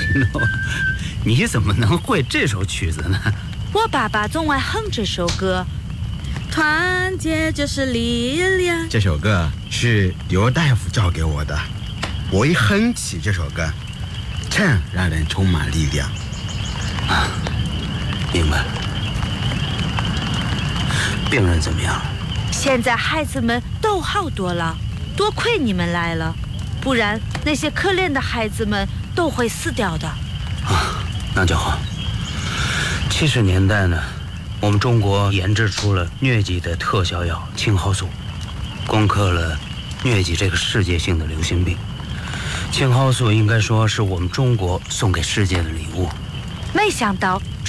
诺，你怎么能会这首曲子呢？ 我爸爸总爱哼这首歌。团结就是力量。 这首歌是刘大夫教给我的，我一哼起这首歌，真让人充满力量。 明白。病人怎么样了？ 现在孩子们都好多了，多亏你们来了，不然那些可怜的孩子们都会死掉的。 那就好。70年代呢，我们中国研制出了疟疾的特效药青蒿素，攻克了疟疾这个世界性的流行病。青蒿素应该说是我们中国送给世界的礼物。 没想到